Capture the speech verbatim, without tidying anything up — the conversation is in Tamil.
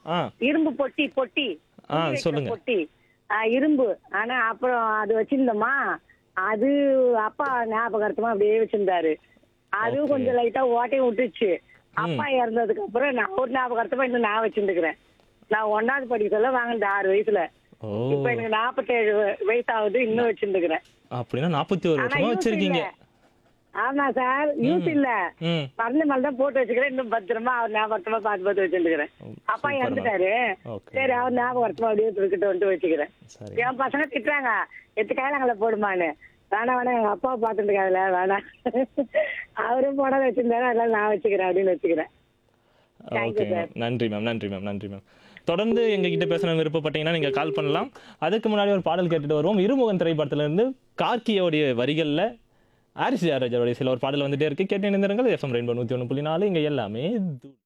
ஆ. இரும்பு பொட்டி பொட்டி ஆ, துணி வைக்கிற சொல்லுங்க. பொட்டி ஆ, இரும்பு. ஆனா அப்புறம் அது வச்சிருந்தோமா, அது அப்பா ஞாபகார்த்தமா அப்படியே வச்சிருந்தாரு. அதுவும் ஓகே. கொஞ்சம் லைட்டா ஓட்டையும் விட்டுச்சு. ம். அப்பா இறந்ததுக்கு அப்புறம் நான் ஒரு ஞாபகார்த்தமா இன்னும் நான் வச்சிருந்துக்கிறேன். நான் ஒன்னாவது படிக்க சொல்ல வாங்கினேன் ஆறு வயசுல. ஓ! இப்ப எனக்கு நாற்பத்தேழு வ- வயசாகுது, இன்னும் வச்சிருந்துக்கிறேன். அப்படின்னா நாற்பத்தி ஒரு ஆனா வருஷமா யூஸ் இல்ல. வச்சிருக்கீங்க. ஆமா சார், யூஸ் ம். இல்ல. ம். மறந்த மேல தான் போட்டு வச்சுக்கிறேன். இன்னும் பத்திரமா அவர் ஞாபகமா பார்த்து பார்த்து வச்சிருந்துக்கிறேன். அப்பா சூப்பர் மேம். இறந்துட்டாரு. ஓகே. சரி, அவர் ஞாபகமா அப்படியே திருக்கிட்டு வந்துட்டு வச்சுக்கிறேன். சரி. என் பசங்க திட்டுறாங்க, எத்து கையிலங்களை போடுமான்னு. வேணாம் வேணாம், எங்க அப்பா பார்த்துட்டு இருக்காதுல, வேணாம். அவரும் போட வச்சிருந்தாரு, அதெல்லாம் நான் வச்சுக்கிறேன் அப்படின்னு வச்சுக்கிறேன். Thank you okay sir. மேம். நன்றி மேம். நன்றி மேம். நன்றி மேம். தொடர்ந்து எங்ககிட்ட பேசணும்னு விருப்பப்பட்டீங்கன்னா நீங்க கால் பண்ணலாம். அதுக்கு முன்னாடி ஒரு பாடல் கேட்டுட்டு வருவோம். இருமுகன் திரைப்படத்துல இருந்து கார்க்கியோடைய வரிகள்ல ஹாரிஸ் ஜெயராஜ் அவருடைய சில ஒரு பாடல் வந்துட்டே இருக்கு. கேட்டு இணைந்திருங்கள். எஃப்எம் ரெயின்போ நூற்றி ஒன்று புள்ளி நாலு இங்க எல்லாமே தூள்.